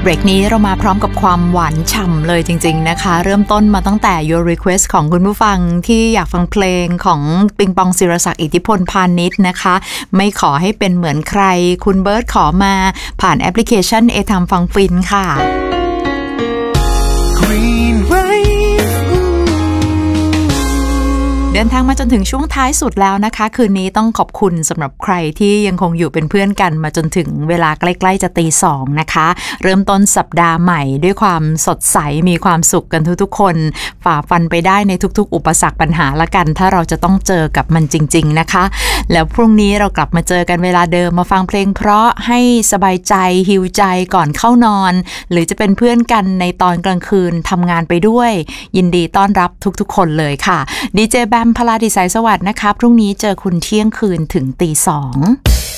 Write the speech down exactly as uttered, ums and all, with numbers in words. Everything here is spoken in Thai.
เบรกนี้เรามาพร้อมกับความหวานฉ่ำเลยจริงๆนะคะเริ่มต้นมาตั้งแต่ Your Request ของคุณผู้ฟังที่อยากฟังเพลงของปิงปองศิรศักดิ์อิทธิพลพาณิชย์นะคะไม่ขอให้เป็นเหมือนใครคุณเบิร์ตขอมาผ่านแอปพลิเคชัน เอ ทาม ฟังฟินค่ะ Green Wave เดินทางมาจนถึงช่วงท้ายสุดแล้วนะคะคืนนี้ต้องขอบคุณสำหรับใครที่ยังคงอยู่เป็นเพื่อนกันมาจนถึงเวลาใกล้ๆจะตีสองนะคะเริ่มต้นสัปดาห์ใหม่ด้วยความสดใสมีความสุขกันทุกๆคนฝ่าฟันไปได้ในทุกๆอุปสรรคปัญหาละกันถ้าเราจะต้องเจอกับมันจริงๆนะคะแล้วพรุ่งนี้เรากลับมาเจอกันเวลาเดิมมาฟังเพลงเพราะให้สบายใจฮีลใจก่อนเข้านอนหรือจะเป็นเพื่อนกันในตอนกลางคืนทำงานไปด้วยยินดีต้อนรับทุกๆคนเลยค่ะดีเจแบมพลาดิสายสวัสดิ์นะคะพรุ่งนี้เจอคุณเที่ยงคืนถึงตีสอง